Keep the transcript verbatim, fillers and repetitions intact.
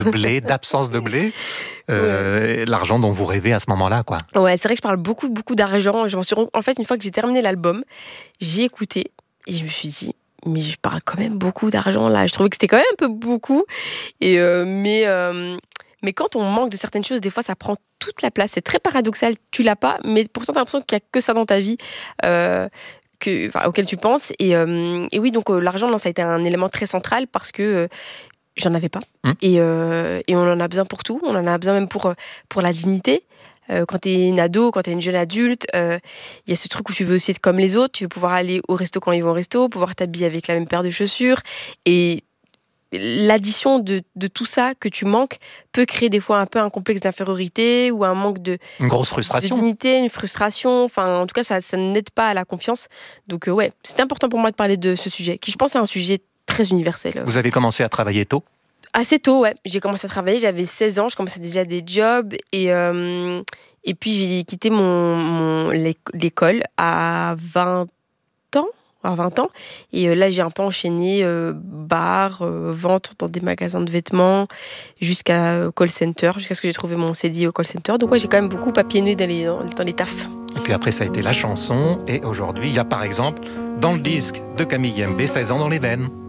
blé, d'absence de blé, euh, ouais. L'argent dont vous rêvez à ce moment-là, quoi. Ouais, c'est vrai que je parle beaucoup, beaucoup d'argent. Je m'en suis... En fait, une fois que j'ai terminé l'album, j'ai écouté et je me suis dit, mais je parle quand même beaucoup d'argent là. Je trouvais que c'était quand même un peu beaucoup. Et euh, mais, euh, mais quand on manque de certaines choses, des fois, ça prend toute la place. C'est très paradoxal. Tu l'as pas, mais pourtant, tu as l'impression qu'il n'y a que ça dans ta vie. Euh, Que, enfin, auquel tu penses. Et, euh, et oui, donc euh, l'argent, non, ça a été un élément très central parce que euh, j'en avais pas. Mmh. Et, euh, et on en a besoin pour tout. On en a besoin même pour, pour la dignité. Euh, quand t'es une ado, quand t'es une jeune adulte, il euh, y a ce truc où tu veux aussi être comme les autres. Tu veux pouvoir aller au resto quand ils vont au resto, pouvoir t'habiller avec la même paire de chaussures. Et l'addition de, de tout ça que tu manques peut créer des fois un peu un complexe d'infériorité ou un manque de, une grosse frustration. de dignité, une frustration. Enfin, en tout cas, ça, ça n'aide pas à la confiance. Donc, euh, ouais, c'était important pour moi de parler de ce sujet, qui je pense est un sujet très universel. Vous avez commencé à travailler tôt ? Assez tôt, ouais. J'ai commencé à travailler, j'avais seize ans, je commençais déjà des jobs et, euh, et puis j'ai quitté mon, mon, l'école à vingt ans. À vingt ans. Et euh, là, j'ai un peu enchaîné euh, bar, euh, vente dans des magasins de vêtements, jusqu'à euh, call center, jusqu'à ce que j'ai trouvé mon C D I au call center. Donc, ouais, j'ai quand même beaucoup papillonné dans les, dans les tafs. Et puis après, ça a été la chanson. Et aujourd'hui, il y a par exemple, dans le disque de Camille Yembe, seize ans dans les veines.